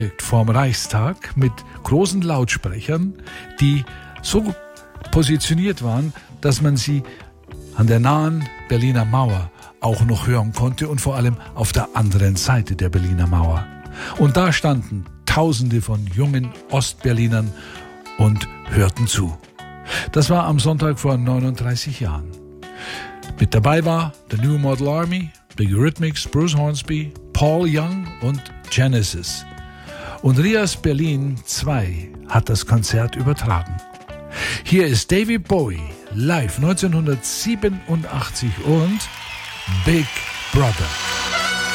vorm Reichstag mit großen Lautsprechern, die so positioniert waren, dass man sie an der nahen Berliner Mauer auch noch hören konnte und vor allem auf der anderen Seite der Berliner Mauer. Und da standen Tausende von jungen Ostberlinern und hörten zu. Das war am Sonntag vor 39 Jahren. Mit dabei war The New Model Army, The Eurythmics, Bruce Hornsby, Paul Young und Genesis. Und Rias Berlin 2 hat das Konzert übertragen. Hier ist David Bowie live 1987 und Big Brother.